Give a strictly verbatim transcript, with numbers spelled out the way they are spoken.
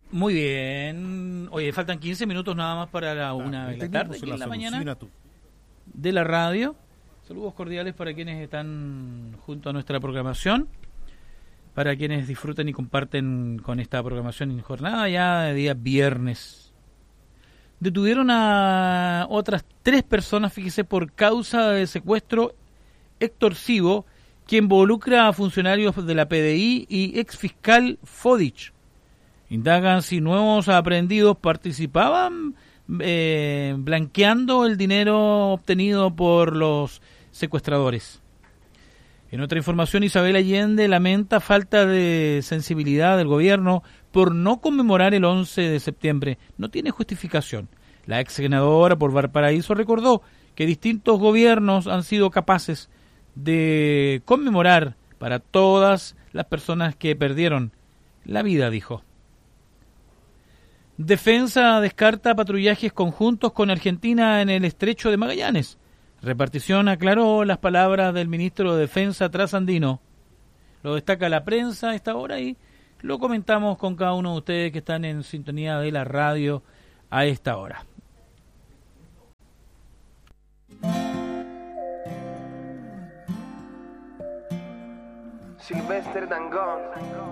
Muy bien. Oye, faltan quince minutos nada más para la una de la tarde, aquí en la mañana de la radio. Saludos cordiales para quienes están junto a nuestra programación, para quienes disfruten y comparten con esta programación en jornada ya de día viernes. Detuvieron a otras tres personas, fíjese, por causa de secuestro extorsivo que involucra a funcionarios de la P D I y exfiscal Fodich. Indagan si nuevos aprehendidos participaban eh, blanqueando el dinero obtenido por los secuestradores. En otra información, Isabel Allende lamenta falta de sensibilidad del gobierno por no conmemorar el once de septiembre. No tiene justificación. La ex senadora por Valparaíso recordó que distintos gobiernos han sido capaces de conmemorar para todas las personas que perdieron la vida, dijo. Defensa descarta patrullajes conjuntos con Argentina en el estrecho de Magallanes. Repartición aclaró las palabras del ministro de Defensa trasandino. Lo destaca la prensa a esta hora y lo comentamos con cada uno de ustedes que están en sintonía de la radio a esta hora. Silvestre Dangond.